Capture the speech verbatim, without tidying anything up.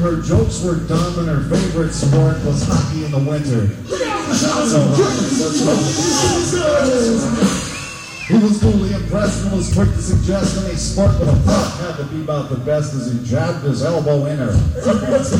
her jokes were dumb and her favorite sport was hockey in the winter. He was duly impressed and was quick to suggest any sport with a puck had to be about the best as he jabbed his elbow in her.